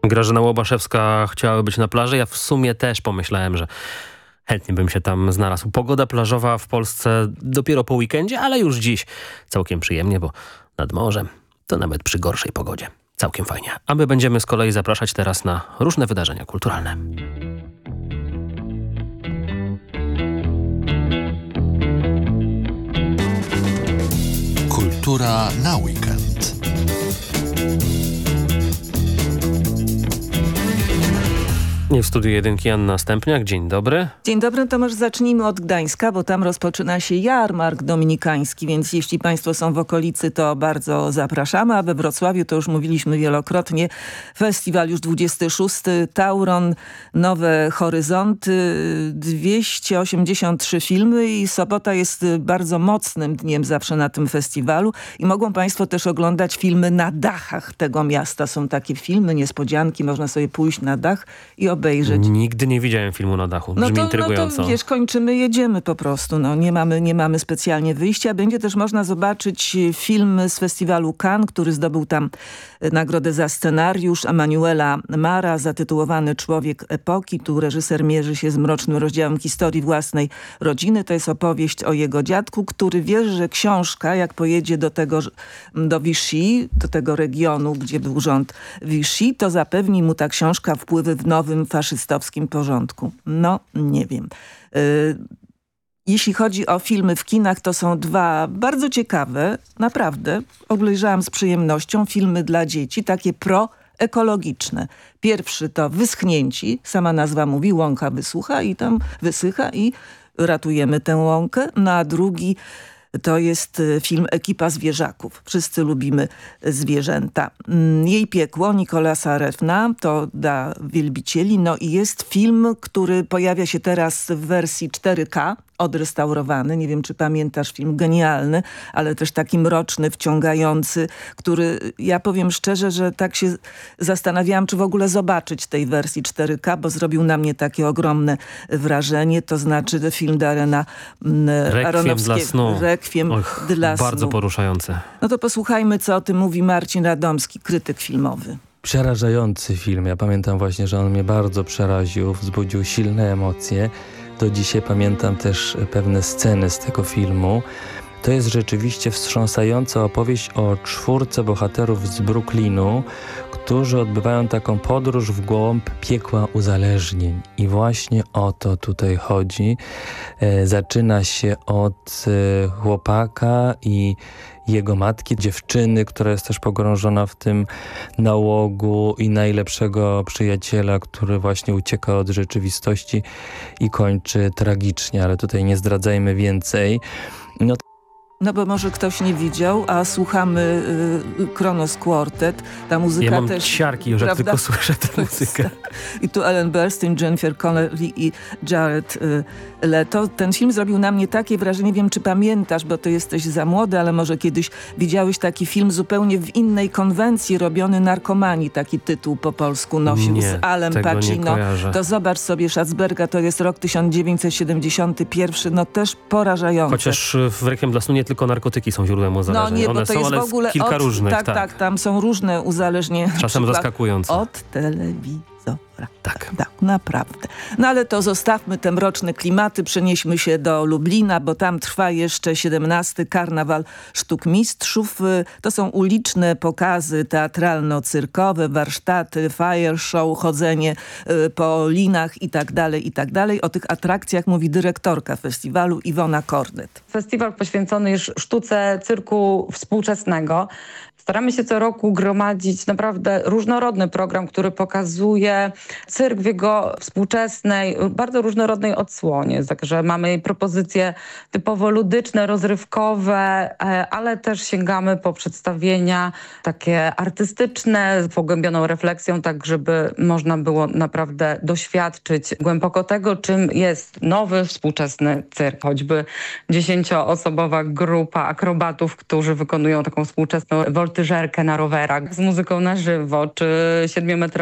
Grażyna Łobaszewska chciałaby być na plaży. Ja w sumie też pomyślałem, że chętnie bym się tam znalazł. Pogoda plażowa w Polsce dopiero po weekendzie, ale już dziś całkiem przyjemnie, bo nad morzem to nawet przy gorszej pogodzie. Całkiem fajnie. A my będziemy z kolei zapraszać teraz na różne wydarzenia kulturalne. Kultura na weekend. W studiu Jedynki Anna Stępniak. Dzień dobry. Dzień dobry, to może zacznijmy od Gdańska, bo tam rozpoczyna się jarmark dominikański, więc jeśli Państwo są w okolicy, to bardzo zapraszamy, a we Wrocławiu, to już mówiliśmy wielokrotnie, festiwal już 26, Tauron, Nowe Horyzonty, 283 filmy i sobota jest bardzo mocnym dniem zawsze na tym festiwalu i mogą Państwo też oglądać filmy na dachach tego miasta. Są takie filmy, niespodzianki, można sobie pójść na dach i obejrzeć. Nigdy nie widziałem filmu na dachu. Brzmi intrygująco. No to wiesz, kończymy, jedziemy po prostu. No, nie mamy specjalnie wyjścia. Będzie też można zobaczyć film z festiwalu Cannes, który zdobył tam nagrodę za scenariusz Emanuela Mara, zatytułowany Człowiek epoki. Tu reżyser mierzy się z mrocznym rozdziałem historii własnej rodziny. To jest opowieść o jego dziadku, który wierzy, że książka, jak pojedzie do Vichy, do tego regionu, gdzie był rząd Vichy, to zapewni mu ta książka wpływy w nowym faszystowskim porządku. No, nie wiem. Jeśli chodzi o filmy w kinach, to są dwa bardzo ciekawe, naprawdę, obejrzałam z przyjemnością, filmy dla dzieci, takie proekologiczne. Pierwszy to Wyschnięci, sama nazwa mówi, łąka wysycha i ratujemy tę łąkę. No a drugi to jest film Ekipa zwierzaków. Wszyscy lubimy zwierzęta. Jej piekło Nicolasa Refna to dla wielbicieli. No i jest film, który pojawia się teraz w wersji 4K, odrestaurowany. Nie wiem, czy pamiętasz film, genialny, ale też taki mroczny, wciągający, który, ja powiem szczerze, że tak się zastanawiałam, czy w ogóle zobaczyć tej wersji 4K, bo zrobił na mnie takie ogromne wrażenie. To znaczy film Darrena Aronofskiego. Rekwiem dla snu. Bardzo poruszające. No to posłuchajmy, co o tym mówi Marcin Radomski, krytyk filmowy. Przerażający film. Ja pamiętam właśnie, że on mnie bardzo przeraził, wzbudził silne emocje. Do dzisiaj pamiętam też pewne sceny z tego filmu. To jest rzeczywiście wstrząsająca opowieść o 4 bohaterów z Brooklynu, którzy odbywają taką podróż w głąb piekła uzależnień. I właśnie o to tutaj chodzi. Zaczyna się od chłopaka i jego matki, dziewczyny, która jest też pogrążona w tym nałogu i najlepszego przyjaciela, który właśnie ucieka od rzeczywistości i kończy tragicznie, ale tutaj nie zdradzajmy więcej. No bo może ktoś nie widział, a słuchamy Kronos Quartet. Ta muzyka ja mam też... ciarki już, jak tylko słyszę tę muzykę. I tu Ellen Burstyn, Jennifer Connelly i Jared Leto. Ten film zrobił na mnie takie wrażenie, nie wiem, czy pamiętasz, bo ty jesteś za młody, ale może kiedyś widziałeś taki film zupełnie w innej konwencji, robiony Narkomanii, taki tytuł po polsku nosił, nie, z Alem Pacino. To zobacz sobie Schatzberga, to jest rok 1971, no też porażające. Chociaż w Rekwiem dla snu nie tylko narkotyki są źródłem uzależnień. No nie, bo one to są, jest ale w ogóle kilka różnych. Tak, tam są różne uzależnienia. Czasem zaskakujące. Od telewizora. Tak, naprawdę. No ale to zostawmy te mroczne klimaty, przenieśmy się do Lublina, bo tam trwa jeszcze 17. Karnawal Sztuk Mistrzów. To są uliczne pokazy teatralno-cyrkowe, warsztaty, fire show, chodzenie po linach i tak dalej. O tych atrakcjach mówi dyrektorka festiwalu Iwona Kornet. Festiwal poświęcony jest sztuce cyrku współczesnego. Staramy się co roku gromadzić naprawdę różnorodny program, który pokazuje cyrk w jego współczesnej, bardzo różnorodnej odsłonie. Także mamy propozycje typowo ludyczne, rozrywkowe, ale też sięgamy po przedstawienia takie artystyczne, z pogłębioną refleksją, tak żeby można było naprawdę doświadczyć głęboko tego, czym jest nowy, współczesny cyrk. Choćby 10-osobowa grupa akrobatów, którzy wykonują taką współczesną woltyżerkę na rowerach z muzyką na żywo, czy 7-metrowy